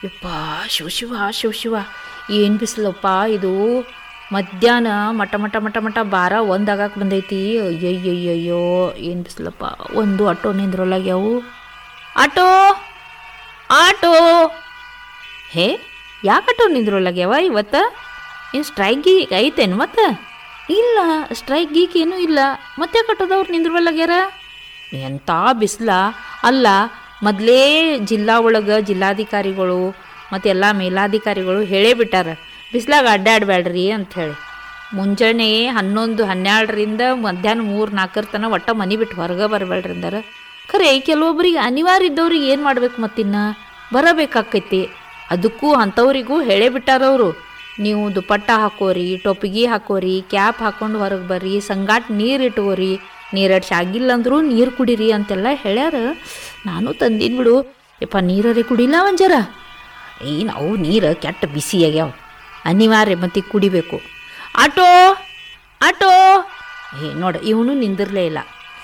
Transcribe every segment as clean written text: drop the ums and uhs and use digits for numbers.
ಯಪ್ಪ ಶಿವ ಶಿವ ಶಿವ ಏನು ಬಿಸಿಲಪ್ಪ ಇದು. ಮಧ್ಯಾಹ್ನ ಮಟ ಮಟ ಮಟ ಮಟ ಬಾರ ಒಂದಾಗಕ್ಕೆ ಬಂದೈತಿ. ಅಯ್ಯಯ್ಯಯ್ಯೋ ಏನು ಬಿಸಿಲಪ್ಪ. ಒಂದು ಆಟೋ ನಿಂದ್ರೊಳಗ್ಯಾವು. ಆಟೋ ಆಟೋ ಹೇ ಯಾಕೆ ಆಟೋ ನಿಂದ್ರೊಳಗ್ಯಾವ ಇವತ್ತು? ಏನು ಸ್ಟ್ರೈಕ್ ಗೀಕ್ ಐತೇನು ಮತ್ತೆ? ಇಲ್ಲ ಸ್ಟ್ರೈಕ್ ಗೀಕ್ ಏನೂ ಇಲ್ಲ. ಮತ್ತೆ ಕಟ್ಟೋದವ್ರು ನಿಂದ್ರೊಳಗ್ಯಾರ. ಎಂಥ ಬಿಸಿಲ ಅಲ್ಲ. ಮೊದಲೇ ಜಿಲ್ಲಾ ಒಳಗೆ ಜಿಲ್ಲಾಧಿಕಾರಿಗಳು ಮತ್ತು ಎಲ್ಲ ಮೇಲಾಧಿಕಾರಿಗಳು ಹೇಳೇ ಬಿಟ್ಟಾರ ಬಿಸಿಲಾಗ ಅಡ್ಡಾಡಬೇಡ್ರಿ ಅಂಥೇಳಿ. ಮುಂಜಾನೆ 11, 12ರಿಂದ ಮಧ್ಯಾಹ್ನ 3, 4 ತನಕ ಒಟ್ಟು ಮನೆ ಬಿಟ್ಟು ಹೊರಗೆ ಬರಬೇಡ್ರಿ ಅಂದಾರ. ಖರೆ ಕೆಲವೊಬ್ರಿಗೆ ಅನಿವಾರ್ಯ ಇದ್ದವ್ರಿಗೆ ಏನು ಮಾಡ್ಬೇಕು ಮತ್ತಿನ್ನು ಬರಬೇಕಾಕೈತಿ. ಅದಕ್ಕೂ ಅಂಥವ್ರಿಗೂ ಹೇಳೇ ಬಿಟ್ಟಾರವರು. ನೀವು ದುಪಟ್ಟ ಹಾಕೋರಿ, ಟೊಪ್ಪಿಗೆ ಹಾಕೋರಿ, ಕ್ಯಾಪ್ ಹಾಕ್ಕೊಂಡು ಹೊರಗೆ ಬರ್ರಿ, ಸಂಗಾಟ ನೀರು ಇಟ್ಕೋರಿ, ನೀರಡ್ಸಿ ಆಗಿಲ್ಲ ಅಂದರೂ ನೀರು ಕುಡೀರಿ ಅಂತೆಲ್ಲ ಹೇಳ್ಯಾರ. ನಾನು ತಂದಿನ ಬಿಡು ಯಪ್ಪ, ನೀರೇ ಕುಡಿಲ್ಲ ಒಂಜರ. ನಾವು ನೀರು ಕೆಟ್ಟ ಬಿಸಿ ಆಗ್ಯಾವ, ಅನಿವಾರ್ಯ ಮತ್ತೆ ಕುಡಿಬೇಕು. ಆಟೋ ಆಟೋ ನೋಡು ಇವನು ನಿಂದಿರಲೇ ಇಲ್ಲ.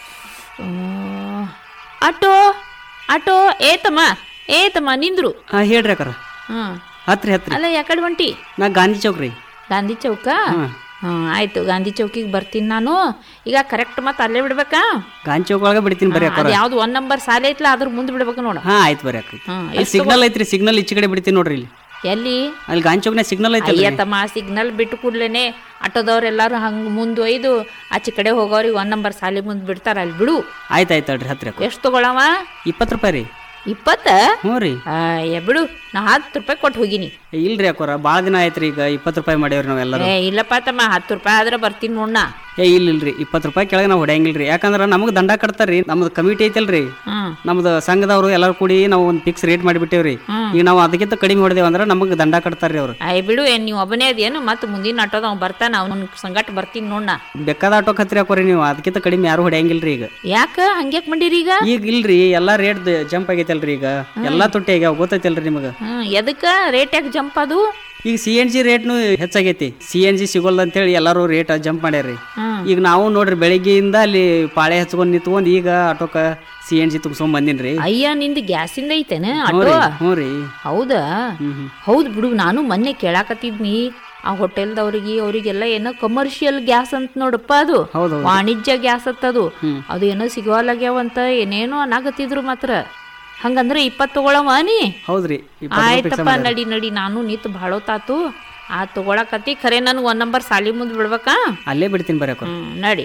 Auto auto ಏತಮ್ಮ ನಿಂದ್ರು. ಹೇಳ್ರಿ ಅಕ್ಕಾರ. ಹಾಂ ಹತ್ರಿ ಅಲ್ಲ ಯಾಕಡೆ ಹೊಂಟಿ? ನಾ ಗಾಂಧಿ ಚೌಕ್ ರೀ. ಗಾಂಧಿ ಚೌಕ? ಹಾಂ ಆಯಿತು, ಗಾಂಧಿ ಚೌಕಿಗೆ ಬರ್ತೀನಿ ನಾನು ಈಗ. ಕರೆಕ್ಟ್ ಮತ್ತೆ ಅಲ್ಲೇ ಬಿಡ್ಬೇಕಾ? ಗಾಂಧಿ ಚೌಕ್ ಒಳಗೆ ಬಿಡ್ತೀನಿ ಬರ್ರಿ ಅಕ್ಕಾರ. ಯಾವ್ದು 1 ನಂಬರ್ ಸಾಲ ಐತ್ಲ ಅದ್ರ ಮುಂದೆ ಬಿಡ್ಬೇಕು ನೋಡು. ಹಾಂ ಆಯ್ತು ಬರ್ರಿ ಅಕ್ಕ. ಸಿಗ್ನಲ್ ಐತ್ರಿ, ಸಿಗ್ನಲ್ ಈಚೆ ಕಡೆ ಬಿಡ್ತೀನಿ ನೋಡ್ರಿ. ಇಲ್ಲಿ ಎಲ್ಲಿ? ಅಲ್ಲಿ ಗಾಂಧಿ ಚೌಕ್ನಾಗ ಸಿಗ್ನಲ್ ಐತಿ. ಅಯ್ಯತ್ತಮ್ಮ ಸಿಗ್ನಲ್ ಬಿಟ್ಟು ಕೂಡ್ಲೇನೆ ಆಟೋದವ್ರೆಲ್ಲರೂ ಹಂಗೆ ಮುಂದೆ ಒಯ್ದು ಆಚೆ ಕಡೆ ಹೋಗೋರಿಗೆ 1 ನಂಬರ್ ಸಾಲಿ ಮುಂದೆ ಬಿಡ್ತಾರ, ಅಲ್ಲಿ ಬಿಡು. ಆಯ್ತು ಆಯ್ತು ಅಲ್ರಿ ಹತ್ರಿ. ಎಷ್ಟು ತಗೊಳವ? 20 ರೂಪಾಯಿ ರೀ. 20? ಹ್ಞೂ ರೀ. ಬಿಡು, ನಾ 10 ರೂಪಾಯಿ ಕೊಟ್ಟು ಹೋಗಿನಿ. ಇಲ್ರಿ ಅಕ್ಕೋರ, ಭಾಳ ದಿನ ಆಯ್ತು ರೀ. ಈಗ 20 ರೂಪಾಯಿ ಮಾಡ್ಯಾವ್ರಿ ನಾವೆಲ್ಲರೂ. ಇಲ್ಲಪ್ಪ ತಮ್ಮ, 10 ರೂಪಾಯಿ ಆದ್ರೆ ಬರ್ತೀನಿ ನೋಡ. ಇಲ್ರಿ 20 ರೂಪಾಯಿ ಕೆಳಗೆ ನಾವು ಹೊಡೆಯಂಗಿಲ್ರಿ. ಯಾಕಂದ್ರೆ ನಮಗೆ ದಂಡ ಕಟ್ತಾರ್ರಿ. ನಮ್ದು ಕಮಿಟಿ ಐತಲ್ರಿ, ನಮ್ದು ಸಂಘದವ್ರು ಎಲ್ಲರೂ ಕೂಡಿ ನಾವು ಒಂದು ಫಿಕ್ಸ್ ರೇಟ್ ಮಾಡಿಬಿಟ್ಟೇವ್ರಿ. ಈಗ ನಾವು ಅದಕ್ಕಿಂತ ಕಡಿಮೆ ಹೊಡೆದೇವ ಅಂದ್ರೆ ನಮಗೆ ದಂಡ ಕಟ್ತಾರ್ರಿ ಅವ್ರು. ಬಿಡು, ನೀವು ಒಬ್ಬನೇ ಅದೇನು ಮತ್ತೆ ಮುಂದಿನ ಆಟೋದ ಅವ್ನು ಬರ್ತಾನ, ಅವ್ನ ಸಂಗಟ ಬರ್ತೀನಿ ನೋಡ. ಬೇಕಾದ ಆಟೋ ಹತ್ತಿರ ಹಾಕೋರಿ ನೀವು, ಅದಕ್ಕಿಂತ ಕಡಿಮೆ ಯಾರು ಹೊಡೆಯಂಗಿಲ್ರಿ. ಈಗ ಯಾಕ ಹಂಗ್ಯಾಕ್ ಮಾಡಿರಿ? ಈಗ ಇಲ್ರಿ ಎಲ್ಲಾ ರೇಟ್ ಜಂಪ್ ಆಗೈತಲ್ರಿ. ಈಗ ಎಲ್ಲಾ ತುಟ್ಟಿ ಆಗ್ಯಾವ, ಗೊತ್ತೈತಲ್ರಿ ನಿಮಗೆ. ಎದಕ್ಕ ರೇಟ್ ಯಾಕೆ ಜಂಪ್ ಅದು? ಈಗ CNG ರೇಟ್ನು ಹೆಚ್ಚಾಗೈತಿ. CNG ಸಿಗೋಲ್ಲ ಅಂತೇಳಿ ಎಲ್ಲರೂ ರೇಟ್ ಜಂಪ್ ಮಾಡ್ಯಾರ್ರಿ. ಈಗ ನಾವು ನೋಡ್ರಿ ಬೆಳಿಗ್ಗೆಯಿಂದ ಅಲ್ಲಿ ಪಾಳೆ ಹಚ್ಕೊಂಡ್ ನಿಂತ್ಕೊಂಡ್ ಈಗ ಆಟೋಕ CNG ತುಂಬಿಸ್ಕೊಂಡ್ ಬಂದಿನ್ರಿ. ಅಯ್ಯ, ನಿಂದು ಗ್ಯಾಸಿಂದ ಐತೇನ ಆಟೋ? ಹ್ಞೂ ರೀ. ಹೌದಾ? ಹೌದು ಬಿಡು, ನಾನು ಮೊನ್ನೆ ಕೇಳಾಕತ್ತಿದ್ನಿ ಆ ಹೋಟೆಲ್ದವ್ರಿಗೆ, ಅವ್ರಿಗೆಲ್ಲ ಏನೋ ಕಮರ್ಷಿಯಲ್ ಗ್ಯಾಸ್ ಅಂತ ನೋಡಪ್ಪ, ಅದು ವಾಣಿಜ್ಯ ಗ್ಯಾಸ್ ಅದು. ಅದು ಏನೋ ಸಿಗೋಲಾಗ್ಯಾವಂತ ಏನೇನೋ ಅನ್ನಾಗತ್ತಿದ್ರು ಮಾತ್ರ. ಹಂಗಂದ್ರೆ 20 ತಗೊಳವ ನೀ? ಹೌದ್ರಿ. ಆಯ್ತಪ್ಪ, ನಡಿ ನಾನು ನಿಂತು ಭಾಳೋತಾತು ಆ ತಗೊಳಕತ್ತಿ. ಖರೆ ನನ್ಗೆ 1 ನಂಬರ್ ಸಾಲಿ ಮುಂದೆ ಬಿಡ್ಬೇಕಾ? ಅಲ್ಲೇ ಬಿಡ್ತೀನಿ ಬರಕ. ನಡಿ.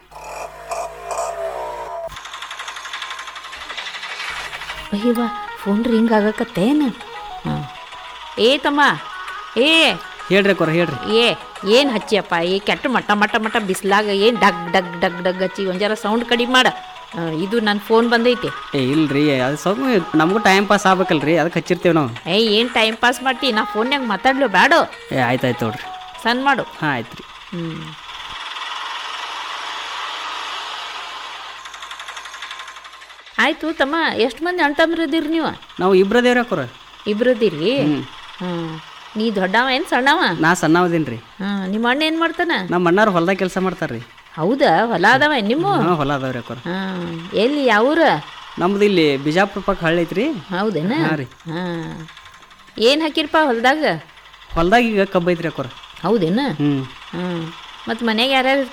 ಅಯ್ಯವ್ವ, ಫೋನ್ ರಿಂಗ್ ಆಗಕತ್ತೇನು? ತಮ್ಮ ಹೇಳ್ರಿ ಅಕ್ಕೋರ, ಹೇಳ್ರಿ. ಏನು ಹಚ್ಚಿಯಪ್ಪ? ಕೆಟ್ಟ ಮಟ್ಟ ಮಟ್ಟ ಮಟ್ಟ ಬಿಸಿಲಾಗ ಏನು ಡಗ್ ಡಗ್ ಡಗ್ ಡಗ್ ಹಚ್ಚಿ ಒಂಜರ ಸೌಂಡ್ ಕಡಿಮೆ ಮಾಡ. ಇದು ನನ್ನ ಫೋನ್ ಬಂದೈತಿ. ಇಲ್ರಿ, ಅದು ಸ್ವಲ್ಪ ನಮಗೂ ಟೈಮ್ ಪಾಸ್ ಆಗ್ಬೇಕಲ್ರಿ, ಅದಕ್ಕೆ ಹಚ್ಚಿರ್ತೇವೆ ನಾವು. ಏನು ಟೈಮ್ ಪಾಸ್ ಮಾಡ್ತಿ? ನಾ ಫೋನ್ಯಾಗ ಮಾತಾಡ್ಲು ಬೇಡ. ಆಯ್ತಾಯ್ತು ನೋಡ್ರಿ, ಸಣ್ಣ ಮಾಡು. ಹಾಂ ಆಯ್ತು ರೀ. ಆಯ್ತು ತಮ್ಮ. ಎಷ್ಟು ಮಂದಿ ಅಣ್ಣ ತಮ್ಮರದಿರಿ ನೀವು? ನಾವು ಇಬ್ರದೇವ್ರಿ ಅಕ್ಕೋರ. ಇಬ್ರದಿರಿ? ನೀ ದೊಡ್ಡವ ಏನು ಸಣ್ಣವ? ನಾ ಸಣ್ಣವದೇನು ರೀ. ನಿಮ್ಮ ಅಣ್ಣ ಏನು ಮಾಡ್ತಾನ? ನಮ್ಮ ಅಣ್ಣಾರು ಹೊಲ್ದಾಗ ಕೆಲಸ ಮಾಡ್ತಾರ್ರಿ. ಹೌದಾ? ಹೊಲ ಅದಾವ ನಿಮ್ಮ? ಹೊಲ ಅದಾವ್ರಿ ಅಕ್ಕೋರ. ಎಲ್ಲಿ, ಯಾವೂರ? ನಮ್ದು ಇಲ್ಲಿ ಬಿಜಾಪುರ ಪಕ್ಕ ಹಳ್ಳಿ ಐತ್ರಿ. ಹೌದೇನ? ಹಾಂ ರೀ. ಏನು ಹಾಕಿರಪ್ಪ ಹೊಲ್ದಾಗ? ಹೊಲ್ದಾಗ ಈಗ ಕಬ್ಬು ಐತ್ರಿ ಅಕ್ಕೋರ. ಹೌದೇನ? ಮತ್ತು ಮನೆಗೆ ಯಾರ್ಯಾರು